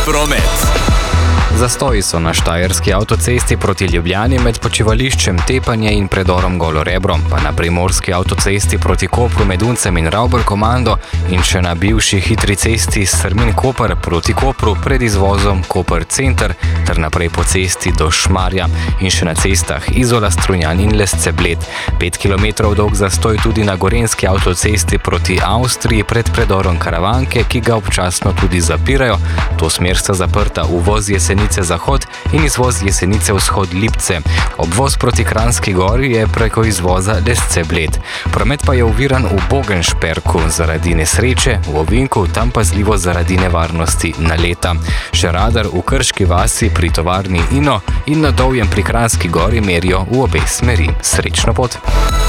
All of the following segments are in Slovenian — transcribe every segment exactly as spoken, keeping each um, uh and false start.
promet. Zastoji so na štajerski avtocesti proti Ljubljani med počivališčem Tepanje in predorom Golo Rebro, pa na primorski avtocesti proti Kopru med Uncem in Ravbr Komando in še na bivši hitri cesti Strmin-Koper proti Kopru pred izvozom Koper Center ter naprej po cesti do Šmarja in še na cestah Izola, Strunjan in Lesce-Bled. Pet kilometrov dolg zastoj tudi na gorenski avtocesti proti Avstriji pred predorom Karavanke, ki ga občasno tudi zapirajo. To smer sta zaprta uvoz Jesenice Zahod in izvoz Jesenice Vzhod Lipce. Obvoz proti Kranjski Gori je preko izvoza Lesce-Bled. Promet pa je oviran v Bogenšperku zaradi nesreče, v ovinku tam pazljivo zaradi nevarnosti naleta. Še radar v Krški vasi pri tovarni Ino in na Dovjem pri Kranjski Gori merijo v obe smeri. Srečno pot!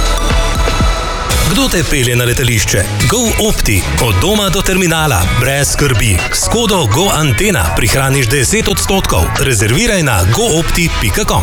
Kdo te pelje na letališče? GoOpti. Od doma do terminala. Brez skrbi. S kodo GoAntena prihraniš deset odstotkov. Rezerviraj na goopti pika com.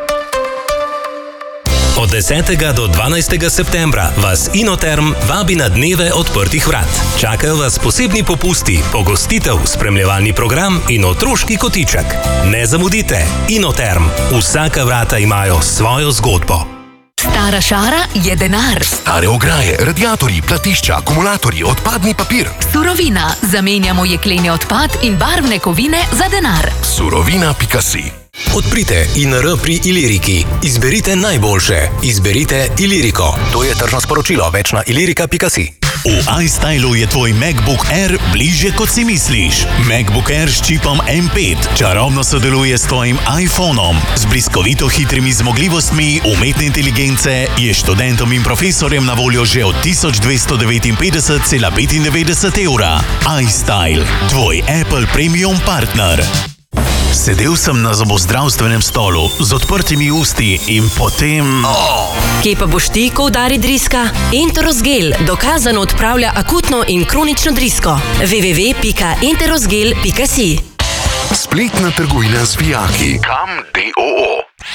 Od desetega do dvanajstega septembra vas Inoterm vabi na dneve odprtih vrat. Čakajo vas posebni popusti, pogostitev, spremljevalni program in otroški kotiček. Ne zamudite. Inoterm. Vsaka vrata imajo svojo zgodbo. Stara šara je denar. Stare ograje, radiatorji, platišča, akumulatorji, odpadni papir. Surovina. Zamenjamo jekleni odpad in barvne kovine za denar. Surovina pika si. Odprite I N R pri Iliriki. Izberite najboljše. Izberite Iliriko. To je tržno sporočilo. Več na ilirika pika si. V iStylu je tvoj MacBook Air bližje, kot si misliš. MacBook Air s čipom M pet čarobno sodeluje s tvojim iPhonom. Z bliskovito hitrimi zmogljivostmi umetne inteligence je študentom in profesorjem na voljo že od tisoč dvesto devetinpetdeset cela petindevetdeset evra. iStyle, tvoj Apple Premium partner. Sedel sem na zobozdravstvenem stolu z odprtimi usti in potem... Oh. Kje pa boš ti, ko udari driska? Enterosgel dokazano odpravlja akutno in kronično drisko. w w w pika enterosgel pika si. Spletna trgovina z vijaki. Kam D O O.